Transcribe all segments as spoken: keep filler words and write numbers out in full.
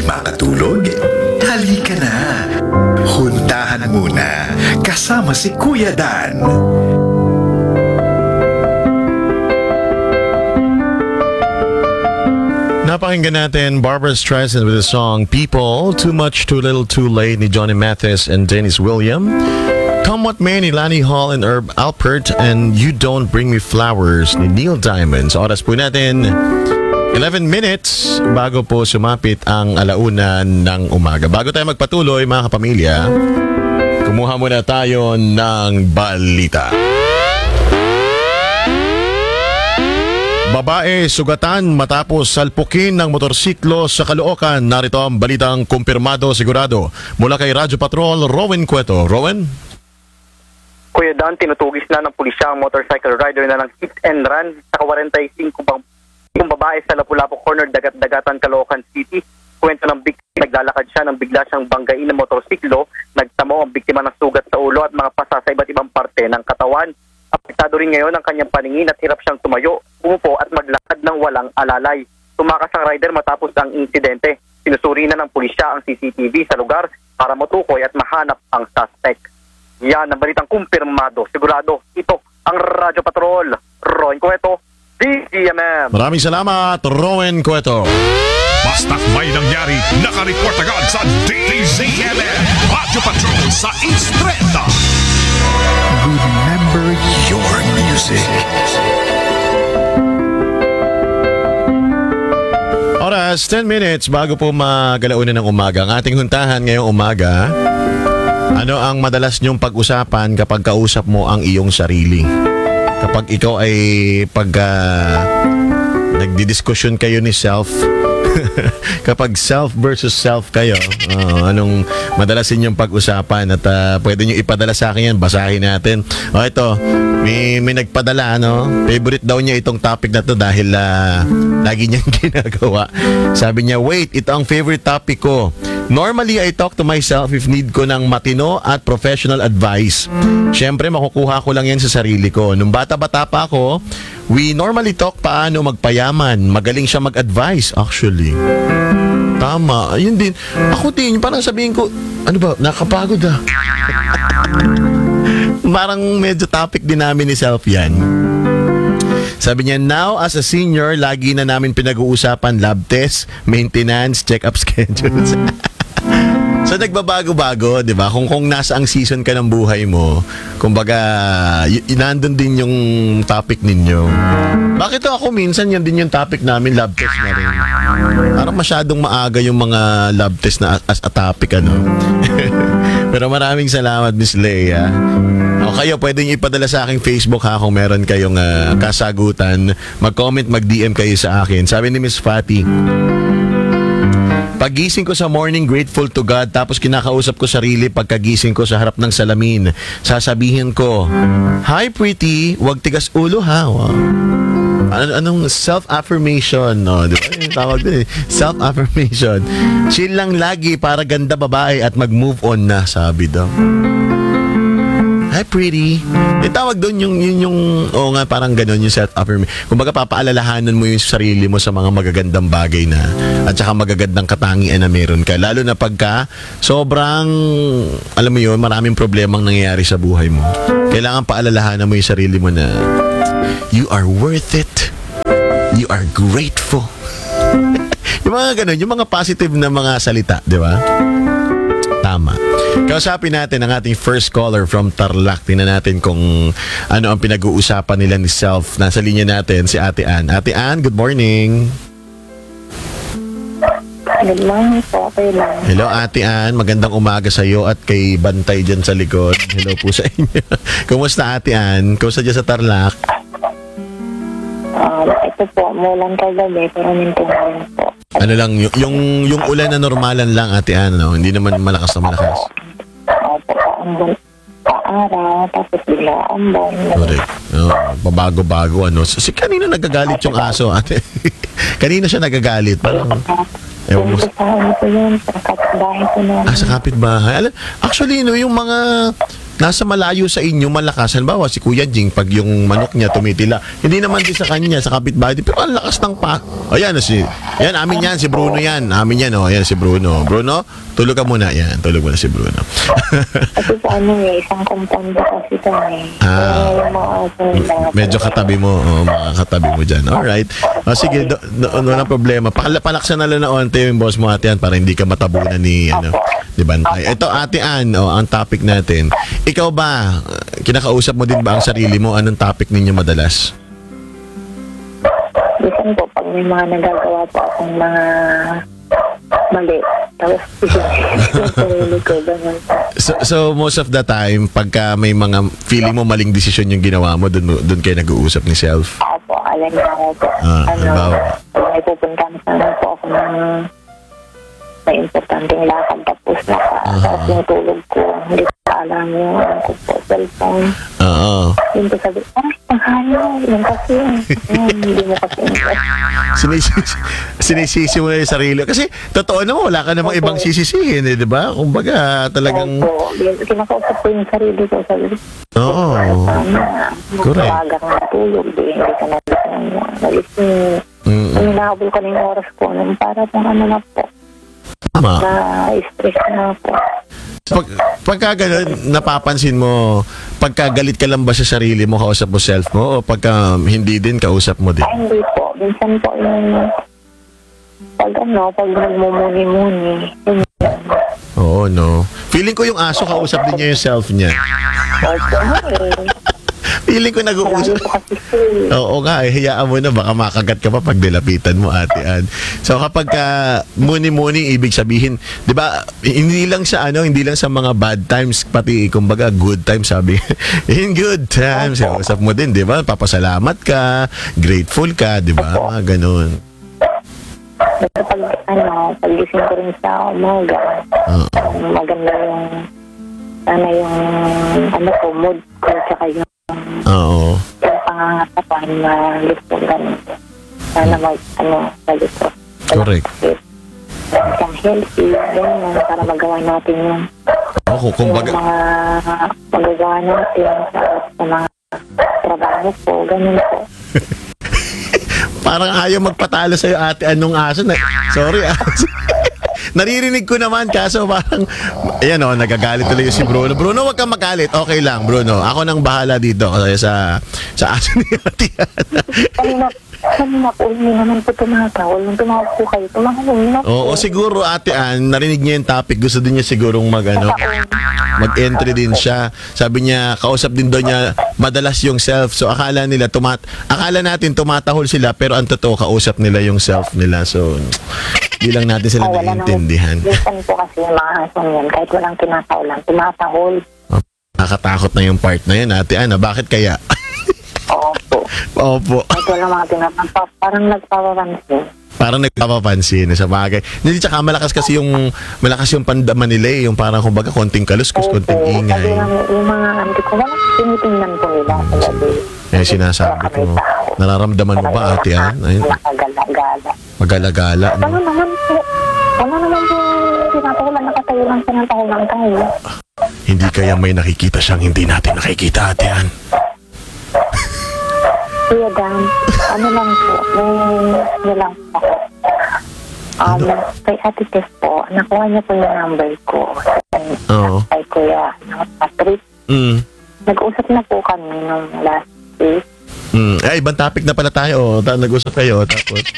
makatulog? Halika na! Huntahan muna kasama si Kuya Dan. Napakinggan natin Barbra Streisand with the song People, Too Much, Too Little, Too Late ni Johnny Mathis and Dennis William. Come What May ni Lani Hall and Herb Alpert, and You Don't Bring Me Flowers ni Neil Diamond. Sa oras po natin, eleven minutes bago po sumapit ang alauna ng umaga. Bago tayo magpatuloy mga kapamilya, kumuha muna tayo ng balita. Babae sugatan matapos salpukin ng motorsiklo sa Caloocan. Narito ang balitang kumpirmado sigurado mula kay Radyo Patrol, Rowan Cueto. Rowan? Kuya Dan, tinutugis na ng pulisya ang motorcycle rider na ng hit and run sa forty-five bang yung babae sa Lapu-Lapu Corner, Dagat-Dagatan, Caloocan City. Kwento ng biktima, naglalakad siya nang bigla siyang banggain ng motorsiklo. Nagtamo ang biktima ng sugat sa ulo at mga pasa sa iba't ibang parte ng katawan. Apektado rin ngayon ang kanyang paningin at hirap siyang tumayo, umupo at maglakad ng walang alalay. Tumakas ang rider matapos ang insidente. Sinusuri na ng pulisya ang C C T V sa lugar para matukoy at mahanap ang suspect. Yan ang balitang kumpirmado. Sigurado, ito ang Radyo Patrol. Rowan Cueto, D Z M M. Maraming salamat, Rowan Cueto. Basta't may nangyari, nakareport agad sa D Z M M. Radyo Patrol sa Instreta. Remember your music. Oras, ten minutes bago po magalaunan ng umaga. Ang ating huntahan ngayong umaga, ano ang madalas niyong pag-usapan kapag kausap mo ang iyong sarili? Kapag ikaw ay pag uh, nagdidiskusyon kayo ni self, kapag self versus self kayo, uh, anong madalas inyong pag-usapan? At uh, pwede nyo ipadala sa akin yan, basahin natin. O ito, may, may nagpadala, ano? Favorite daw niya itong topic na to dahil uh, lagi niyang ginagawa. Sabi niya, wait, ito ang favorite topic ko. Normally, I talk to myself if need ko ng matino at professional advice. Siyempre, makukuha ko lang yan sa sarili ko. Nung bata-bata pa ako, we normally talk paano magpayaman. Magaling siya mag-advise, actually. Tama. Ayun din. Ako din, parang sabihin ko, ano ba, nakapagod ah. Parang medyo topic din namin ni self yan. Sabi niya, now as a senior, lagi na namin pinag-uusapan lab test, maintenance, check-up schedules. So nagbabago-bago, 'di ba? Kung kung nasa ang season ka ng buhay mo, kumbaga y- nandun din yung topic ninyo. Bakit ako minsan yan din yung topic namin, lab test na rin. Parang masyadong maaga yung mga lab test na as a topic, ano. Pero maraming salamat, Miss Leia. O kayo, pwedeng ipadala sa aking Facebook ha kung meron kayong uh, kasagutan. Mag-comment, mag-D M kayo sa akin. Sabi ni Miss Fatty, pagising ko sa morning, grateful to God. Tapos kinakausap ko sarili pagkagising ko sa harap ng salamin. Sasabihin ko, hi pretty, wag tigas ulo ha. Wow. An- anong self-affirmation, no? Di ba? Yung tawag din eh. Self-affirmation. Chill lang lagi para ganda babae at mag-move on na, sabi daw. Hi pretty. Yung tawag doon yung, yung, yung, oo nga, parang ganun yung self-affirmation. Kumbaga papaalalahanan mo yung sarili mo sa mga magagandang bagay na at saka magagandang katangian na meron ka. Lalo na pagka sobrang, alam mo yun, maraming problemang nangyayari sa buhay mo. Kailangan paalalahanan mo yung sarili mo na you are worth it. You are grateful. Yung mga ganun, yung mga positive na mga salita, di ba? Tama. Kausapin natin ang ating first caller from Tarlac. Tingnan natin kung ano ang pinag-uusapan nila ni Self. Nasa linya natin si Ate Ann. Ate Ann, good morning. Good morning po, okay lang. Hello Ate Ann, magandang umaga sa iyo at kay Bantay dyan sa likod. Hello po sa inyo. Kumusta Ate Ann? Kumusta dyan sa Tarlac? Um, ito po, mulan kagabi, pero mintuhan po. Ano lang, yung, yung, yung ulan na normalan lang Ate Ann, no? Hindi naman malakas na malakas. Opo, paambon, paaraw, tapos bigla ambon. Correct. Oh, babago-bago, ano. Si kanina nagagalit yung aso, ate. Kanina siya nagagalit. Parang, ewan mo. Yung usahan ko yun, sa kapitbahay ko namin. Ah, sa kapitbahay. Alam, actually, no, yung mga nasa malayo sa inyo, malakas. Halimbawa, si Kuya Jing, pag yung manok niya tumitila, hindi naman din sa kanya, sa kapitbahay, pero ang lakas ng pa. Ayan, si, yan, amin yan, si Bruno yan. Amin yan, oh, ayan, si Bruno. Bruno, tulog ka muna. Yan, tulog muna si Bruno. Kasi sa ano eh, isang compound kasi ito eh. Ah. Kaya yung mga aso, mga Medyo katabi mo, oh, mga katabi mo dyan. Alright. O, sige, do, do, walang problema. Pal- palaksan na lang na onte yung boss mo, Ate Ann, para hindi ka matabunan ni, ano, ni Bantay. Ito, Ate Ann, oh, ang topic natin. Ikaw ba, kinakausap mo din ba ang sarili mo? Anong topic ninyo madalas? Bisan po, pag may mga nagagawa po akong mga mali, tapos yung sarili ko, ganun po. So, so most of the time, pagka may mga feeling mo maling desisyon yung ginawa mo, dun, dun kayo nag-uusap ni self? Opo, alam niya ako po. Ah, ano, halimbawa? pag may pupuntahan sana po ako ng may importanteng lakad, tapos naka, Ah. tapos yung tulog ko, hindi ko alam yung ano ko po, cellphone. Oo. Yun ko sabi, ay, panghalo, yun kasi yun. Yun, hindi mo kasi yun. Sinisisi, sinisisi mo na yung sarili. Kasi, totoo naman, wala ka namang Opo. ibang sisisihin, eh, di ba? Kumbaga, talagang... Opo, yun, kinakausap ko yung sarili ko, sabi ko, Oo. sana, Correct. magpapaga ka na tulog, di, hindi ka na nagising. Mm, Hinahabol ko na yung oras ko, nung para pong ano na po, tama. na-stress na po. Pag, pagka ganun, napapansin mo, pagka galit ka lang ba sa sarili mo, kausap mo self mo, o pagka hindi din, kausap mo din? Ay, hindi po. Minsan po yung pag ano, pag nagmumuni-muni. Yun yun. Oo, no. Feeling ko yung aso, kausap din niya yung self niya. Opo, eh. Feeling ko Marami nag-uusap. po kasi sila. Oo nga, eh, hayaan mo na, baka makagat ka pa pag nilapitan mo, Ate Ann. So kapag ka muni-muni, ibig sabihin, di ba, hindi lang sa ano, hindi lang sa mga bad times, pati kumbaga good times, sabi. In good times, kausap mo din, di ba? Papasalamat ka, grateful ka, di ba? Mga ganun. Basta pag ano, pagising ko rin sa umaga, Oo. maganda yung sana yung ano ko, mood ko, tsaka yung, Oo. yung pangangatapan na gusto ganun. Sana mag, ano, balik ko. Correct. Isang healthy, ganyan, para magawa natin yung Oo, kumbaga, yung mga magagawa natin sa, sa mga trabaho ko, ganun po. parang ayaw magpatalo sa'yo, Ate Ann, nung aso. Na, sorry, ah. Naririnig ko naman, kaso parang, ayan o, nagagalit tuloy yung si Bruno. Bruno, wag kang magalit. Okay lang, Bruno. Ako nang bahala dito kasi sa, sa aso ni Ate Ann. Kanina, kanina po, hindi naman po tumatawal. Nung tumawag po kayo, tumawag na po. Oo, siguro, Ate Ann, narinig niya yung topic. Gusto din niya sigurong mag, ano, mag-entry din siya. Sabi niya, kausap din daw niya madalas yung self. So, akala nila, tumat akala natin tumatahol sila, pero ang totoo, kausap nila yung self nila. So, di lang natin sila Oh, wala naiintindihan. naman. Minsan po kasi yung mga asong yan, kahit walang tinatawalan, tumatahol. Nakakatakot na yung part na yun, Ate Ann. ah. Bakit kaya? Oo po. Opo. Kahit walang mga tinatawalan, parang nagpapapansin. Parang nagpapapansin sa bagay. Hindi, tsaka malakas kasi yung malakas yung pandaman nila eh. Yung parang kumbaga konting kaluskos, konting Sabi ingay. namin, yung mga auntie ko, wala tinitingnan po nila sa gabi. Eh, sinasabi ko. Nararamdaman mo ba, Ate Ann? Ayun, Nakagala-gala. magala-gala. Ano No? naman po? Ano naman po tinatawalan, nakatayo lang siya ng taon ng tayo. Hindi kaya may nakikita siyang hindi natin nakikita, Ate Ann. Kuya Dan, ano lang po, may ano lang po ako. Um, kay Ate Tess po, nakuha niya po yung number ko. Oo. Kay Kuya no, Patrick. Mm. Nag-usap na po kami nung last week. Mm. Ay, ibang topic na pala tayo. Ta- nag-usap kayo. Tapos,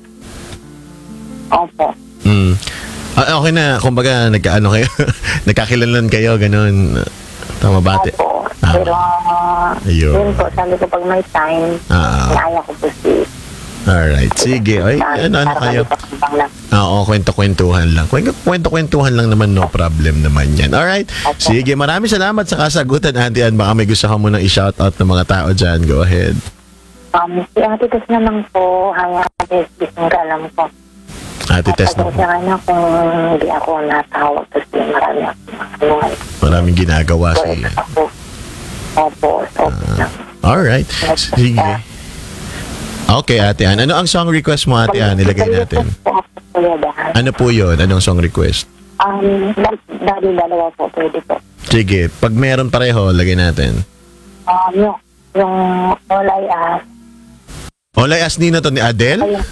Opo. mm. Ah, okay na. Kumbaga, nagkaano kayo. Nagkakilanlan kayo, ganun. Tama ba, Ate? Opo. Ah. Pero, Ayun. yun po, sabi ko pag may time, Ah. naaya ko po si Alright. Sige. Ay, ano, ano kayo? Oo, kwento-kwentuhan lang. Kwento- Kwento-kwentuhan lang naman, no problem naman yan. Alright. Sige, maraming salamat sa kasagutan, Ate Ann. Baka may gusto ka munang i-shoutout ng mga tao dyan. Go ahead. Um, si Ate Tess naman po, hi Ate Tess, gusto ka alam ko. Ate Tess na. Pasensya ka na kung hindi ako natawag kasi marami ako. Maraming ginagawa So, si... ako. Opo, so, Alright. Sige. Okay, Ate Ann. Ano ang song request mo, Ate Ann? Nilagay natin. Po ako, Kuya Dan. Ano po yun? Anong song request? Um, dali dalawa po, pwede po. Sige, pag meron pareho, lagay natin. Um, yung, yung all I ask. All I ask Nina to ni Adele? Ayun.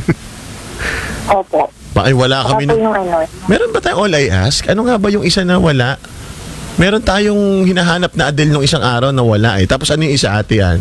Opo. Ay, wala Saka kami po na... yung ano. Meron ba tayong all I ask? Ano nga ba yung isa na wala? Meron tayong hinahanap na Adele nung isang araw na wala eh. Tapos ano yung isa, ate yan?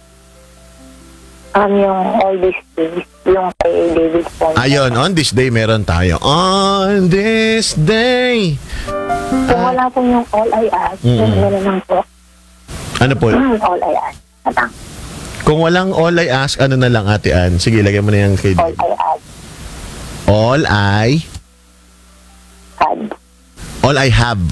Um, yung all these days. Yung kay David Fonda. Ayun, on this day meron tayo. On this day. Kung wala po yung all I ask, Mm-mm. yung meron lang po. Ano po? Mm, all I ask. Atang. Kung walang all I ask, ano na lang, ate Ann? Sige, lagyan mo na yan kay All Dave. I ask. All I... Had. All I have.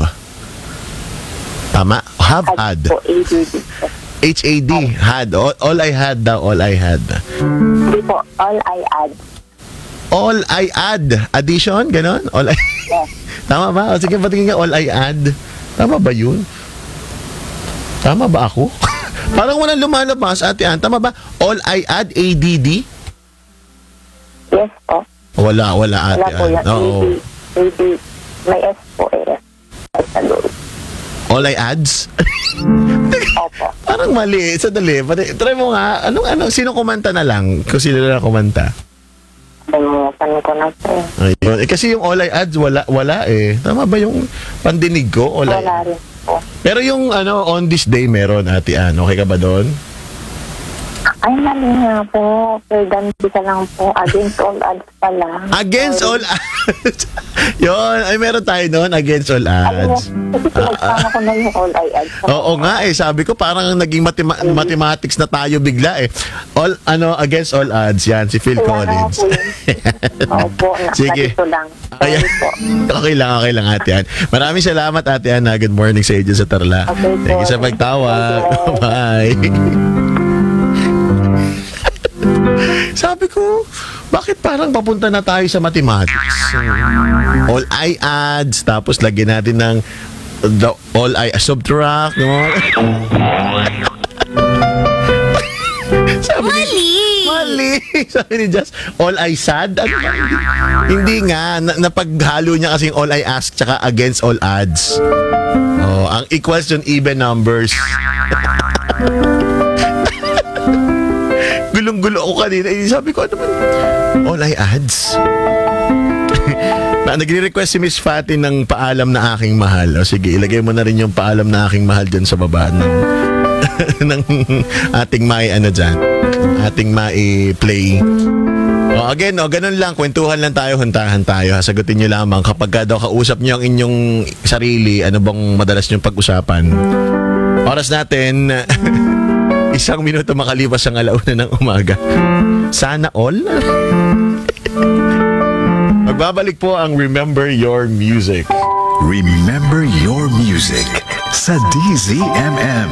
Tama? Have had. Had po. A D D. H A D. Had. All, all I had daw. All I had. Hindi po. All I add. All I add. Addition? Ganon? All I... Yes. Tama ba? O, sige, patingin nga. All I add. Tama ba yun? Tama ba ako? Parang walang lumalabas, ate Ann. Tama ba? All I add. A D D? Yes po. Wala, wala, Wala ate po Ann. yan. Oo. A D. May S po eh. Ay, sa loob. All I adds? Opo. Parang mali. Sadali. Pati- Try mo nga. Anong, anong, sino kumanta na lang? Kung sino na kumanta. Kalimutan ko na po. Ayun. Eh, kasi yung all I adds, wala, wala eh. Tama ba yung pandinig ko? All I Wala rin po. Pero yung ano, on this day meron, ate Ann. Okay ka ba doon? Ay, mali nga po. Perdanti ka lang po. Against all odds pala. Against all odds. Yun. Ay, meron tayo doon. Against all Ano, odds. kasi pinagsama ko na yung all I add. Oo nga eh. Sabi ko parang naging mathema- mathematics na tayo bigla eh. All, ano, against all odds. Yan, si Phil Kaya nga Collins. po yun. Opo, na, Sige. Ito lang. Sorry Ayan. po. Okay lang, okay lang, ate Ann. Maraming salamat, ate Ann. Good morning sa iyo dyan sa Tarlac. Okay po. Thank you sa pagtawag. Thank you. Bye. Sabi ko, bakit parang papunta na tayo sa mathematics? All I adds, tapos lagyan natin ng the, all I subtract. No? Sabi ni, mali! Sabi ni Just, all I sad? Ano ba? Hindi, hindi nga. Na, napaghalo niya kasing all I ask tsaka against all odds. Oh, ang equals yung even numbers. Gulong-gulo ako kanina. Eh, sabi ko, ano man? All I adds. na, nagre-request si Miss Fatty ng paalam na aking mahal. O sige, ilagay mo na rin yung paalam na aking mahal dyan sa baba ng, ng ating mai ano dyan. Ating mai-play. O again, o ganun lang. Kwentuhan lang tayo, huntahan tayo. Ha? Sagutin nyo lamang kapag ka daw kausap nyo ang inyong sarili, ano bang madalas nyong pag-usapan. Oras natin... Isang minuto makalipas ang alauna ng umaga. Sana all? Magbabalik po ang Remember Your Music. Remember your music sa D Z M M.